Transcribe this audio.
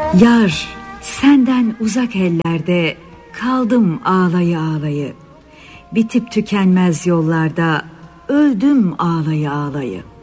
Yar, senden uzak ellerde kaldım ağlayı ağlayı. Bitip tükenmez yollarda öldüm ağlayı ağlayı.